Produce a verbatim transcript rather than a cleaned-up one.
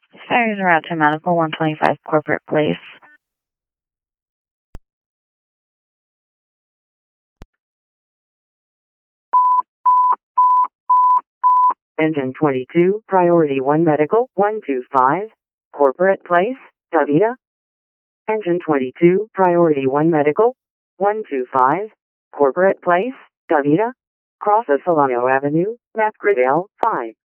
Fires route to Medical, one twenty-five Corporate Place. Engine twenty-two, Priority one Medical, one two five, Corporate Place, Davida. Engine twenty-two, Priority one Medical, one two five, Corporate Place, Davida. Cross of Solano Avenue, Map Grid L five.